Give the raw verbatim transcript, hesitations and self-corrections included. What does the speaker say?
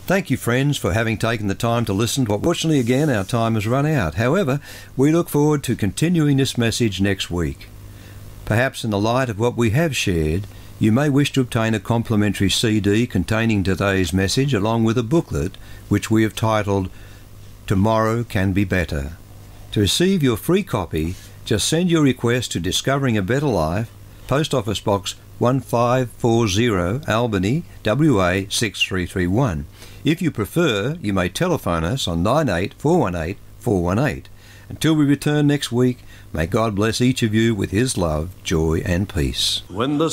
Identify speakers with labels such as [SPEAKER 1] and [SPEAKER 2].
[SPEAKER 1] Thank you, friends, for having taken the time to listen. Fortunately, again, our time has run out. However, we look forward to continuing this message next week. Perhaps in the light of what we have shared, you may wish to obtain a complimentary C D containing today's message along with a booklet which we have titled Tomorrow Can Be Better. To receive your free copy, just send your request to Discovering a Better Life, Post Office Box one five four zero, Albany, W A six three three one. If you prefer, you may telephone us on nine eight four one eight four one eight. Until we return next week, may God bless each of you with his love, joy and peace.
[SPEAKER 2] When the